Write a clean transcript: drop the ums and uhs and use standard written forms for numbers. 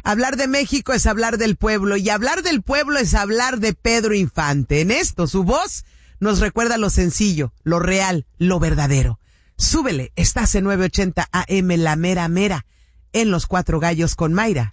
Hablar de México es hablar del pueblo, y hablar del pueblo es hablar de Pedro Infante. En esto, su voz nos recuerda lo sencillo, lo real, lo verdadero. Súbele, estás en 980 AM, la mera mera, en Los Cuatro Gallos con Mayra